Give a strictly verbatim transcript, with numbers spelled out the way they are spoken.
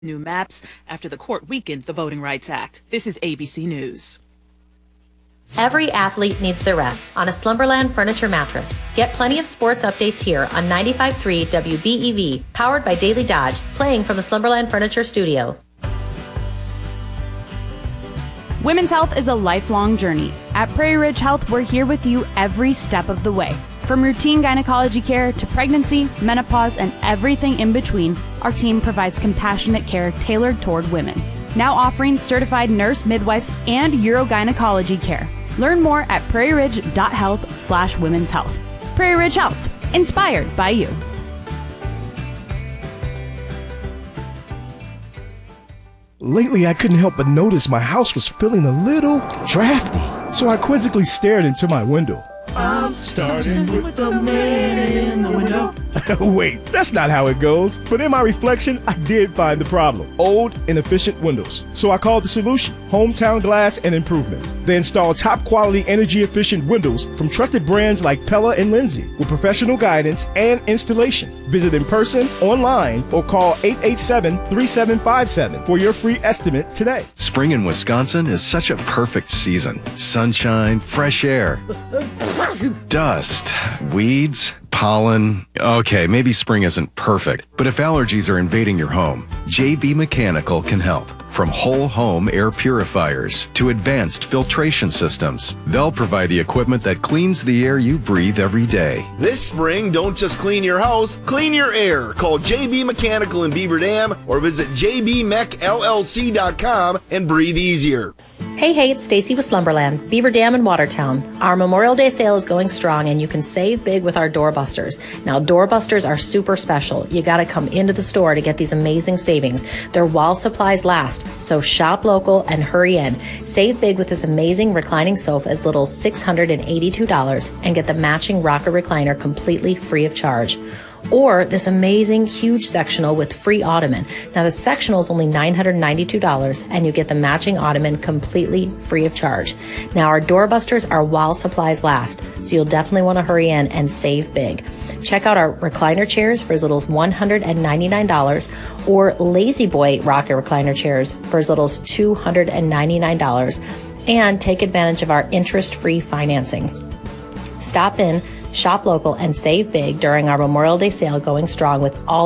New maps after the court weakened the Voting Rights Act. This is A B C News. Every athlete needs their rest on a Slumberland furniture mattress. Get plenty of sports updates here on ninety-five point three W B E V, powered by Daily Dodge, playing from the Slumberland Furniture Studio. Women's health is a lifelong journey. At Prairie Ridge Health, we're here with you every step of the way. From routine gynecology care to pregnancy, menopause, and everything in between, our team provides compassionate care tailored toward women. Now offering certified nurse midwives and urogynecology care. Learn more at prairie ridge dot health slash women's health. Prairie Ridge Health, inspired by you. Lately, I couldn't help but notice my house was feeling a little drafty. So I quizzically stared into my window. I'm starting with the man in the window. Wait, that's not how it goes. But in my reflection, I did find the problem. Old, inefficient windows. So I called the solution, Hometown Glass and Improvement. They install top quality, energy efficient windows from trusted brands like Pella and Lindsay with professional guidance and installation. Visit in person, online, or call eight eight seven, three seven five seven for your free estimate today. Spring in Wisconsin is such a perfect season. Sunshine, fresh air, dust, weeds, pollen. Okay, maybe spring isn't perfect, but if allergies are invading your home, J B Mechanical can help. From whole home air purifiers to advanced filtration systems, they'll provide the equipment that cleans the air you breathe every day. This spring, don't just clean your house, clean your air. Call J B Mechanical in Beaver Dam or visit j b mech l l c dot com and breathe easier. Hey, hey, it's Stacy with Slumberland, Beaver Dam in Watertown. Our Memorial Day sale is going strong and you can save big with our doorbusters. Now, doorbusters are super special. You gotta come into the store to get these amazing savings. They're while supplies last, so shop local and hurry in. Save big with this amazing reclining sofa as little as six hundred eighty-two dollars and get the matching rocker recliner completely free of charge. Or this amazing huge sectional with free ottoman. Now the sectional is only nine hundred ninety-two dollars and you get the matching ottoman completely free of charge. Now our doorbusters are while supplies last, so you'll definitely want to hurry in and save big. Check out our recliner chairs for as little as one hundred ninety-nine dollars or Lazy Boy rocker recliner chairs for as little as two hundred ninety-nine dollars, and take advantage of our interest-free financing. Stop in, shop local, and save big during our Memorial Day sale going strong with all